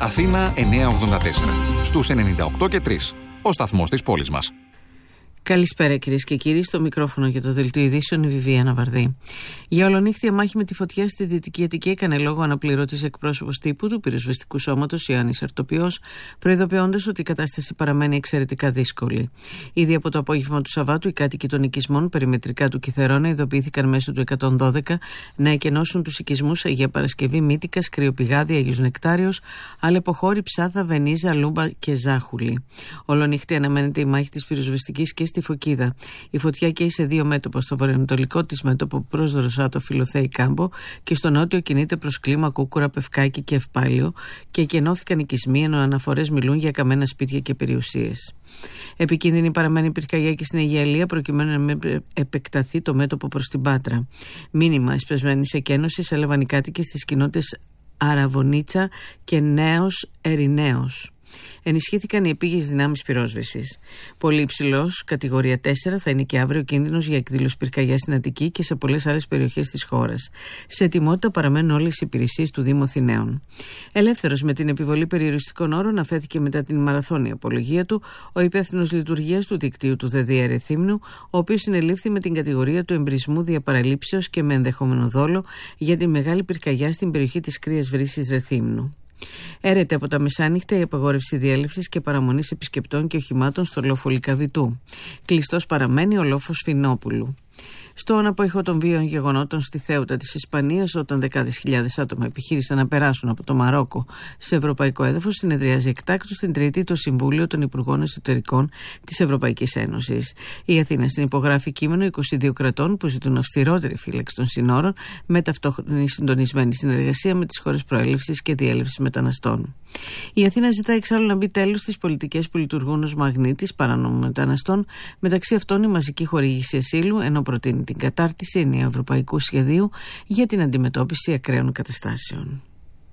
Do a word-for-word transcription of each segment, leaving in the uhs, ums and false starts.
Αθήνα εννιακόσια ογδόντα τέσσερα. Στους ενενήντα οκτώ και τρία. Ο σταθμός της πόλης μας. Καλησπέρα κυρίες και κύριοι, στο μικρόφωνο για το δελτίο ειδήσεων η Βιβία Ναβαρδί. Για ολονύχτια μάχη με τη φωτιά στη Δυτική Αττική έκανε λόγο αναπληρωτής εκπρόσωπος τύπου του πυροσβεστικού σώματος Ιωάννης Αρτοπιός, προειδοποιώντας ότι η κατάσταση παραμένει εξαιρετικά δύσκολη. Ήδη από το απόγευμα του Σαββάτου, οι κάτοικοι των οικισμών περιμετρικά του Κιθερώνα ειδοποιήθηκαν μέσω του εκατόν δώδεκα να εκενώσουν τους οικισμούς Αγία Παρασκευή, Μύτικας, Κρυοπηγάδη, Αγίος Νεκτάριος, Αλεποχώρη, Ψάθα, Βενίζα, Λούμπα και Ζάχουλη. Ολονύχτια αναμένεται η μάχη της πυροσβεστικής και στη Φωκίδα. Η φωτιά καίει σε δύο μέτωπα, στο βορειοανατολικό της μέτωπο προς Δροσάτο, Φιλοθέη, Κάμπο, και στο νότιο κινείται προς Κλίμα, Κούκουρα, Πευκάκη και Ευπάλιο, και εκενώθηκαν οικισμοί, ενώ αναφορές μιλούν για καμένα σπίτια και περιουσίες. Επικίνδυνη παραμένει η πυρκαγιά και στην Αγία Ηλία, προκειμένου να μην επεκταθεί το μέτωπο προς την Πάτρα. Μήνυμα εσπεσμένης εκένωσης έλαβαν οι κάτοικοι στις κοινότητες Αραβωνίτσα και Νέος Ερηναίος. Ενισχύθηκαν οι επίγειες δυνάμεις πυρόσβεσης. Πολύ υψηλός, κατηγορία τέσσερα, θα είναι και αύριο ο κίνδυνος για εκδήλωση πυρκαγιά στην Αττική και σε πολλές άλλες περιοχές της χώρας. Σε ετοιμότητα παραμένουν όλες οι υπηρεσίες του Δήμου Αθηναίων. Ελεύθερος με την επιβολή περιοριστικών όρων, αφέθηκε μετά την μαραθώνια απολογία του ο υπεύθυνος λειτουργίας του δικτύου του ΔΕΔΙΑ Ρεθύμνου, ο οποίος συνελήφθη με την κατηγορία του εμπρισμού διαπαραλήψεως και με ενδεχόμενο δόλο για τη μεγάλη πυρκαγιά στην περιοχή της Κρύας Βρύσης Ρεθύμνου. Έρεται από τα μεσάνυχτα η απαγόρευση διέλευσης και παραμονής επισκεπτών και οχημάτων στο λόφο Λυκαβητού. Κλειστός παραμένει ο λόφος Φινόπουλου. Στον απόϊχο των βίων γεγονότων στη Θέουτα της Ισπανίας, όταν δεκάδες χιλιάδες άτομα επιχείρησαν να περάσουν από το Μαρόκο σε ευρωπαϊκό έδαφος, συνεδριάζει εκτάκτως την Τρίτη το Συμβούλιο των Υπουργών Εσωτερικών της Ευρωπαϊκής Ένωσης. Η Αθήνα συνυπογράφει κείμενο είκοσι δύο κρατών που ζητούν αυστηρότερη φύλαξη των συνόρων, με ταυτόχρονη συντονισμένη συνεργασία με τις χώρες προέλευσης και διέλευσης μεταναστών. Η Αθήνα ζητά εξάλλου να μπει τέλος στις πολιτικές που λειτουργούν ως μαγνήτης παρανόμων μεταναστών, μεταξύ αυτών η μαζική χορήγηση ασύλου, ενώ προτείνει την κατάρτιση ενιαίου ευρωπαϊκού σχεδίου για την αντιμετώπιση ακραίων καταστάσεων.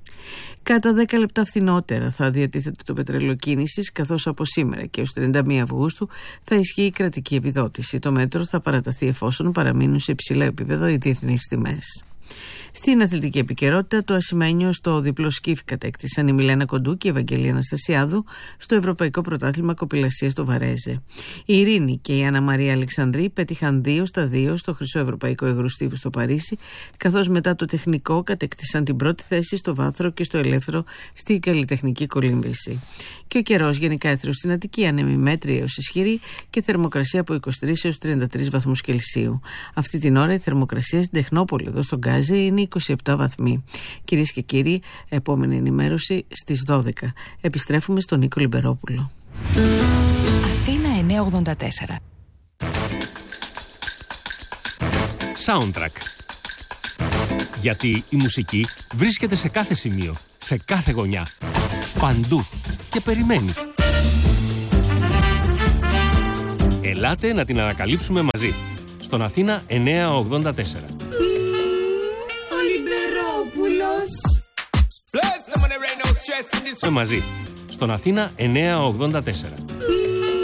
Κατά δέκα λεπτά φθηνότερα θα διατίθεται το πετρέλαιο κίνησης, καθώς από σήμερα και έως τριάντα μία Αυγούστου θα ισχύει η κρατική επιδότηση. Το μέτρο θα παραταθεί εφόσον παραμείνουν σε υψηλό επίπεδο οι διεθνείς τιμές. Στην αθλητική επικαιρότητα, το ασημένιο στο διπλό σκύφ κατέκτησαν η Μιλένα Κοντού και η Ευαγγελία Αναστασιάδου στο Ευρωπαϊκό Πρωτάθλημα Κοπηλασίας στο Βαρέζε. Η Ειρήνη και η Άννα Μαρία Αλεξανδρή πέτυχαν δύο στα δύο στο Χρυσό Ευρωπαϊκό Υγρουστίβου στο Παρίσι, καθώς μετά το τεχνικό κατέκτησαν την πρώτη θέση στο βάθρο και στο ελεύθερο στην καλλιτεχνική κολύμβηση. Και ο καιρός γενικά έθριος στην Αττική, άνεμη μέτρια έως ισχυρή και θερμοκρασία από είκοσι τρεις έως τριάντα τρεις βαθμούς Κελσίου. Αυτή την ώρα η θερμοκρασία στην Τεχνόπολη, εδώ στον Γκάζι, είναι είκοσι επτά βαθμοί. Κυρίες και κύριοι, επόμενη ενημέρωση στις δώδεκα. Επιστρέφουμε στον Νίκο Λιμπερόπουλο. Αθήνα εννιακόσια ογδόντα τέσσερα. Soundtrack. Γιατί η μουσική βρίσκεται σε κάθε σημείο, σε κάθε γωνιά, παντού και περιμένει. Ελάτε να την ανακαλύψουμε μαζί, στον Αθήνα εννιακόσια ογδόντα τέσσερα. Μαζί, στον Αθήνα εννιακόσια ογδόντα τέσσερα.